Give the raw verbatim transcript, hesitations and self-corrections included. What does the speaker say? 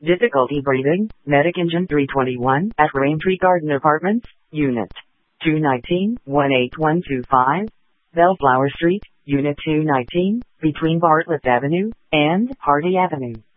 Difficulty breathing, Medic Engine three twenty-one at Raintree Garden Apartments, Unit two nineteen, one eight one two five, Bellflower Street, Unit two nineteen, between Bartlett Avenue and Hardy Avenue.